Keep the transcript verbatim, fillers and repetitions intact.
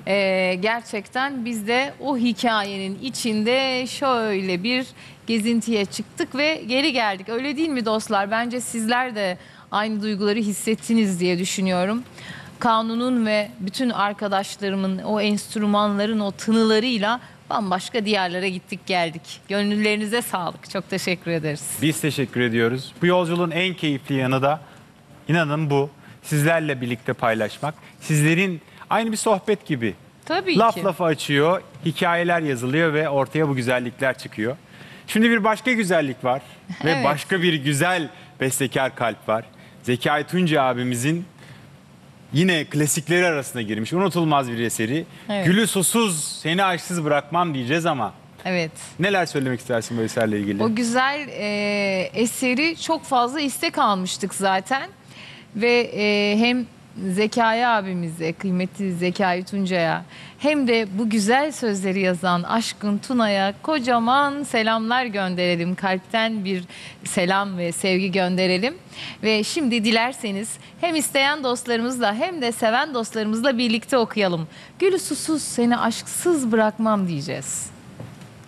Ee, gerçekten biz de o hikayenin içinde şöyle bir gezintiye çıktık ve geri geldik. Öyle değil mi dostlar? Bence sizler de aynı duyguları hissettiniz diye düşünüyorum. Kanun'un ve bütün arkadaşlarımın o enstrümanların o tınılarıyla bambaşka diyarlara gittik geldik. Gönüllerinize sağlık. Çok teşekkür ederiz. Biz teşekkür ediyoruz. Bu yolculuğun en keyifli yanı da inanın bu. Sizlerle birlikte paylaşmak. Sizlerin aynı bir sohbet gibi. Tabii Laf ki. lafı açıyor, hikayeler yazılıyor ve ortaya bu güzellikler çıkıyor. Şimdi bir başka güzellik var ve Evet. başka bir güzel bestekar kalp var. Zekai Tunca abimizin yine klasikleri arasına girmiş unutulmaz bir eseri. Evet. Gülü susuz seni aşksız bırakmam diyeceğiz ama Evet. neler söylemek istersin bu eserle ilgili? O güzel e, eseri çok fazla istek almıştık zaten. Ve e, hem Zekai abimize, kıymetli Zekai Tunca'ya hem de bu güzel sözleri yazan Aşkın Tuna'ya kocaman selamlar gönderelim. Kalpten bir selam ve sevgi gönderelim. Ve şimdi dilerseniz hem isteyen dostlarımızla hem de seven dostlarımızla birlikte okuyalım. Gülü susuz seni aşksız bırakmam diyeceğiz.